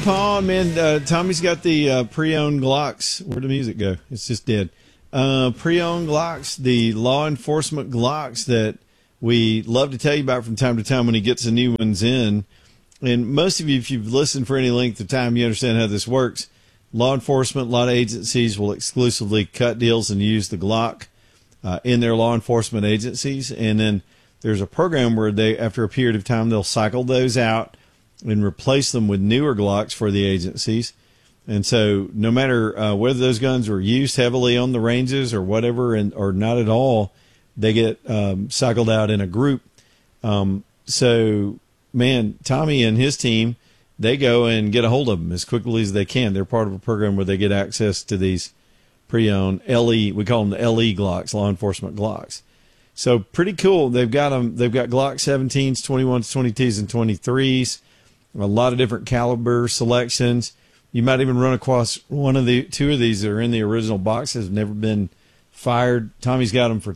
Paul, man, Tommy's got the pre-owned Glocks. Where'd the music go? It's just dead. Pre-owned Glocks, the law enforcement Glocks that we love to tell you about from time to time when he gets the new ones in. And most of you, if you've listened for any length of time, you understand how this works. Law enforcement, a lot of agencies will exclusively cut deals and use the Glock in their law enforcement agencies. And then there's a program where they, after a period of time, they'll cycle those out and replace them with newer Glocks for the agencies. And so no matter whether those guns were used heavily on the ranges or whatever, or not at all, they get cycled out in a group. So, man, Tommy and his team, they go and get a hold of them as quickly as they can. They're part of a program where they get access to these pre-owned LE, we call them the LE Glocks, law enforcement Glocks. So pretty cool. They've got them. They've got Glock 17s, 21s, 22s, and 23s. A lot of different caliber selections. You might even run across two of these that are in the original boxes, have never been fired. Tommy's got them for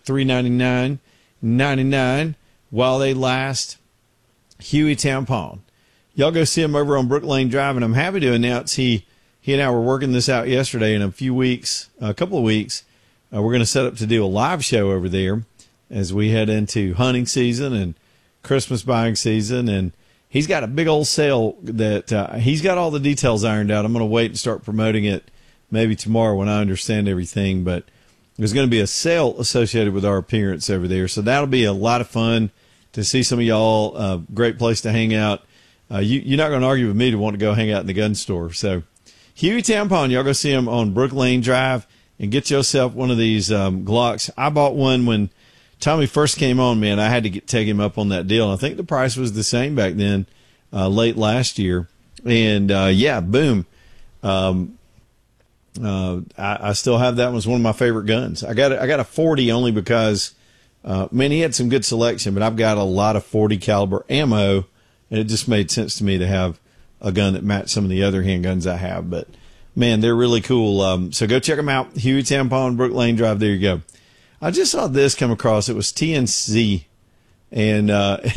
$399.99 while they last. Huey Tampon. Y'all go see him over on Brook Lane Drive, and I'm happy to announce he and I were working this out yesterday. In a couple of weeks, we're going to set up to do a live show over there as we head into hunting season and Christmas buying season, and he's got a big old sale that he's got all the details ironed out. I'm going to wait and start promoting it maybe tomorrow when I understand everything. But there's going to be a sale associated with our appearance over there. So that'll be a lot of fun to see some of y'all. Great place to hang out. You're not going to argue with me to want to go hang out in the gun store. So Huey Tampon, y'all go see him on Brook Lane Drive and get yourself one of these Glocks. I bought one when Tommy first came on, man. I had to take him up on that deal. I think the price was the same back then, late last year. And, boom. I still have that one. It's one of my favorite guns. I got a 40 only because, he had some good selection, but I've got a lot of 40 caliber ammo, and it just made sense to me to have a gun that matched some of the other handguns I have. But, man, they're really cool. So go check them out. Huey Tampon, Brook Lane Drive. There you go. I just saw this come across. It was TNC and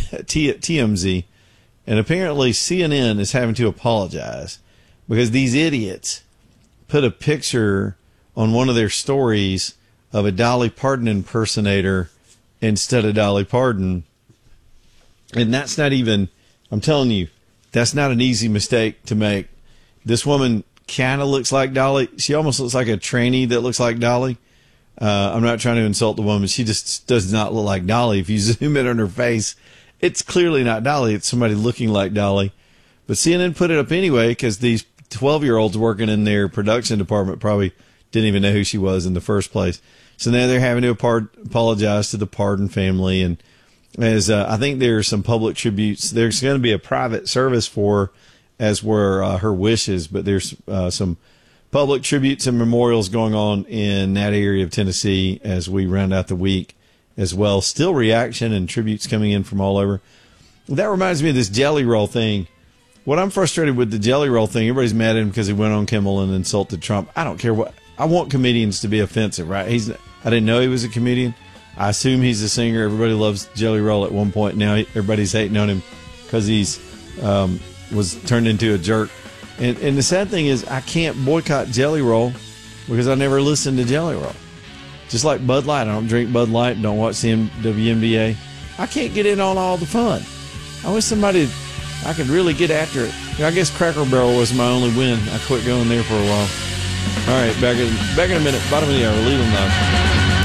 TMZ, and apparently CNN is having to apologize because these idiots put a picture on one of their stories of a Dolly Parton impersonator instead of Dolly Parton. And that's not even, I'm telling you, that's not an easy mistake to make. This woman kind of looks like Dolly. She almost looks like a trainee that looks like Dolly. I'm not trying to insult the woman. She just does not look like Dolly. If you zoom in on her face, it's clearly not Dolly. It's somebody looking like Dolly. But CNN put it up anyway because these 12-year-olds working in their production department probably didn't even know who she was in the first place. So now they're having to apologize to the Parton family. And as I think there are some public tributes, there's going to be a private service for her, as were her wishes, but there's some public tributes and memorials going on in that area of Tennessee as we round out the week as well. Still reaction and tributes coming in from all over. That reminds me of this Jelly Roll thing. What I'm frustrated with the Jelly Roll thing, everybody's mad at him because he went on Kimmel and insulted Trump. I don't care what. I want comedians to be offensive, right? I didn't know he was a comedian. I assume he's a singer. Everybody loves Jelly Roll at one point. Now everybody's hating on him because he's was turned into a jerk. And the sad thing is I can't boycott Jelly Roll because I never listened to Jelly Roll. Just like Bud Light. I don't drink Bud Light, don't watch the WNBA. I can't get in on all the fun. I wish I could really get after it. I guess Cracker Barrel was my only win. I quit going there for a while. All right, back in a minute. Bottom of the hour. Leave them now.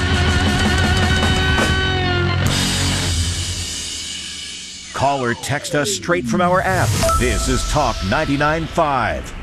Call or text us straight from our app. This is Talk 99.5.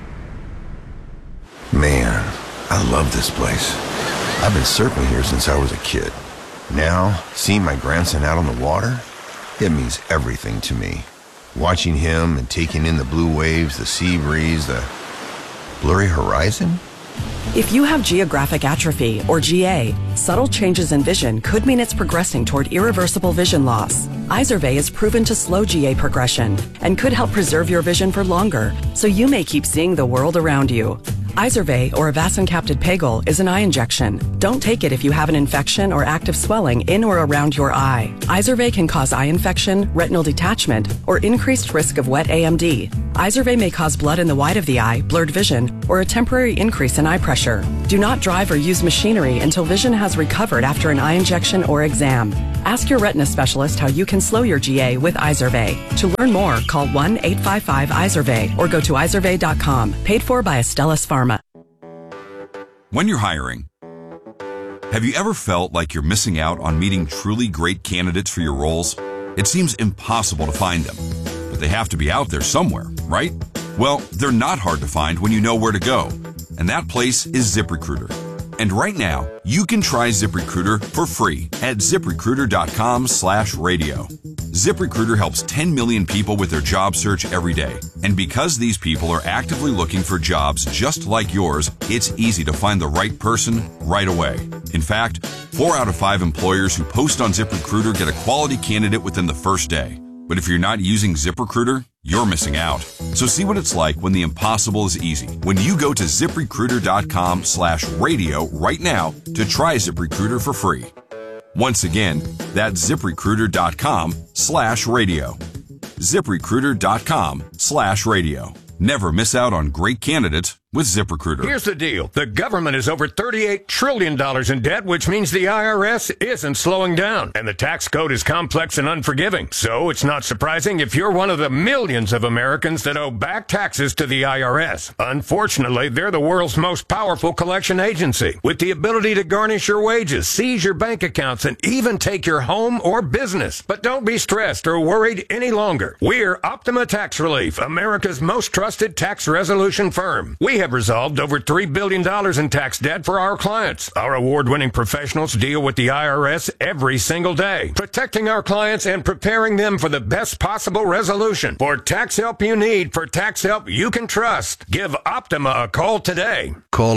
Man, I love this place. I've been surfing here since I was a kid. Now, seeing my grandson out on the water, it means everything to me. Watching him and taking in the blue waves, the sea breeze, the blurry horizon. If you have geographic atrophy, or GA, subtle changes in vision could mean it's progressing toward irreversible vision loss. Izervay is proven to slow GA progression and could help preserve your vision for longer, so you may keep seeing the world around you. Izervay, or avacincaptad pegol, is an eye injection. Don't take it if you have an infection or active swelling in or around your eye. Izervay can cause eye infection, retinal detachment, or increased risk of wet AMD. Izervay may cause blood in the white of the eye, blurred vision, or a temporary increase in eye pressure. Do not drive or use machinery until vision has recovered after an eye injection or exam. Ask your retina specialist how you can slow your GA with Izervay. To learn more, call 1-855-IZERVAY or go to izervay.com. Paid for by Astellas Pharma. When you're hiring, have you ever felt like you're missing out on meeting truly great candidates for your roles? It seems impossible to find them, but they have to be out there somewhere, right? Well, they're not hard to find when you know where to go, and that place is ZipRecruiter. And right now, you can try ZipRecruiter for free at ZipRecruiter.com/radio. ZipRecruiter helps 10 million people with their job search every day. And because these people are actively looking for jobs just like yours, it's easy to find the right person right away. In fact, 4 out of 5 employers who post on ZipRecruiter get a quality candidate within the first day. But if you're not using ZipRecruiter, you're missing out. So see what it's like when the impossible is easy. When you go to ZipRecruiter.com/radio right now to try ZipRecruiter for free. Once again, that's ZipRecruiter.com/radio. ZipRecruiter.com/radio. Never miss out on great candidates with ZipRecruiter. Here's the deal. The government is over $38 trillion in debt, which means the IRS isn't slowing down. And the tax code is complex and unforgiving. So it's not surprising if you're one of the millions of Americans that owe back taxes to the IRS. Unfortunately, they're the world's most powerful collection agency, with the ability to garnish your wages, seize your bank accounts, and even take your home or business. But don't be stressed or worried any longer. We're Optima Tax Relief, America's most trusted tax resolution firm. We have resolved over $3 billion in tax debt for our clients. Our award-winning professionals deal with the IRS every single day, protecting our clients and preparing them for the best possible resolution. For tax help you need, for tax help you can trust, give Optima a call today. Call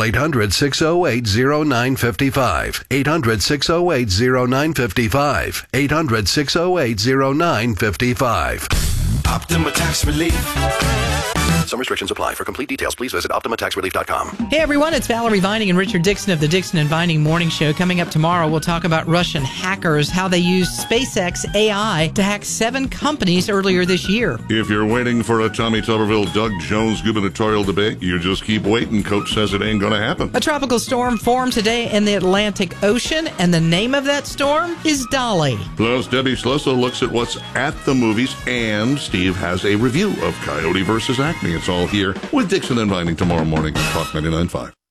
800-608-0955. 800-608-0955. 800-608-0955. Optima Tax Relief. Some restrictions apply. For complete details, please visit OptimaTaxRelief.com. Hey everyone, it's Valerie Vining and Richard Dixon of the Dixon and Vining Morning Show. Coming up tomorrow, we'll talk about Russian hackers, how they used SpaceX AI to hack 7 companies earlier this year. If you're waiting for a Tommy Tuberville, Doug Jones gubernatorial debate, you just keep waiting. Coach says it ain't going to happen. A tropical storm formed today in the Atlantic Ocean, and the name of that storm is Dolly. Plus, Debbie Schlussel looks at what's at the movies, and Steve has a review of Coyote versus Acme. It's all here with Dixon and Vining tomorrow morning on Talk 99.5.